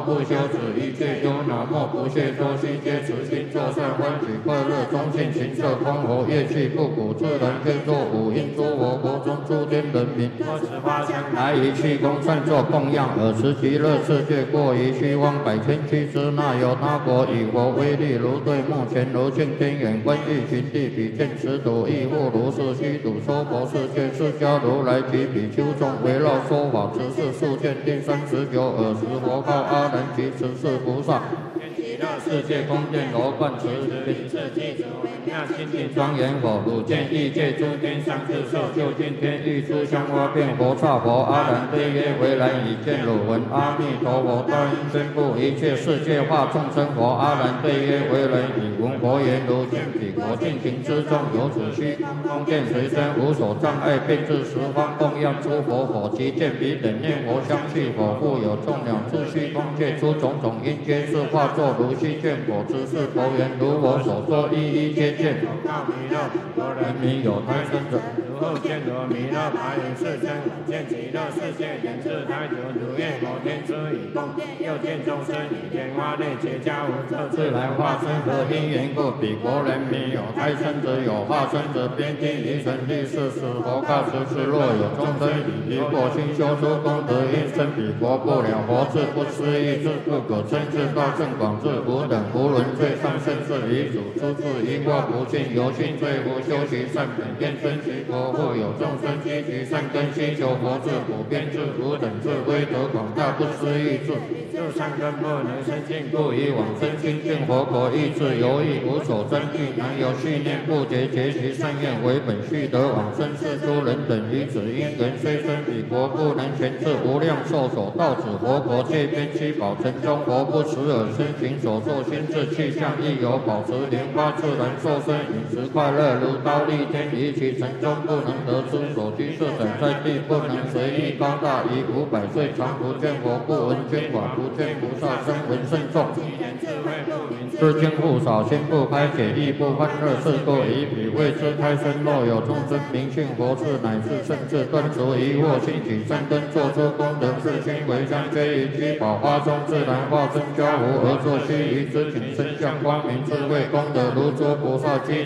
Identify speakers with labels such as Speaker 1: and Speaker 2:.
Speaker 1: 不休止，一切忧恼莫不懈，多悉皆慈心作善，欢喜快乐，中性行色，空活业气不苦，自然天作五应诸佛国中诸天人民，多持花香来于气功善作供养，尔时极乐世界过于虚妄百千俱胝，那有他国以佛威力如对目前如镜天眼观欲寻地比见持土亦复如是虚土娑婆世界释迦如来及比丘众围绕说法持世数见第39尔时佛告阿难及持世菩萨。极乐世界宫殿罗贯持名次记者微妙心地庄严佛，汝见异界诸天上智受就近天欲诸香花变佛刹佛。阿难对曰：为然已见汝闻阿弥陀佛大应宣布一切世界化众生佛。阿难对曰：为然已闻佛言如见彼国尽情之中有此虚空见随身无所障碍，遍至十方供养诸佛佛及见彼等念佛相续佛，复有众鸟诸虚空界诸种种因皆是化作如虚见佛之是佛言，如我所说一一皆见。到弥勒佛人民有胎生者，如后见得弥勒白云世间，见极乐世界言自胎者，如愿佛天之以供殿，又见众生以天花内结跏无色自来化身，何因缘故？彼国人民有胎生者，有化身者，边境于神力是使佛告此时，若有众生以离过心修诸功德，因生彼国不了佛智，不思议智，不可称智道正广智，不等无伦最上甚至离主出自因果不尽，由心罪福修其善本，愿生其国。复有众生积其善根，心求佛智，普遍智，不等智，威德广大，不思议智。就善根不能生尽，故以往生清净佛国意志犹豫无所争议，难有续念不竭，结其善愿为本续得往生是诸人等于此因缘，虽生彼国不能全至无量寿所到此佛国界边七宝城中，佛不持而身行所作心智气象，亦有保持莲花自然受身，饮食快乐如刀立天，于其城中不能得知所居设等在地，不能随意高大，于500岁常不见佛，不闻经法，不见菩萨声闻甚众。知经不少，心不开解，亦不欢乐，是故以彼为之开生。若有众生明信佛智，乃至甚至断除疑惑，兴起善根，作出功德，自心为香，皆于居宝花中自然化身交互而作须臾之景，身相光明智慧功德如诸菩萨积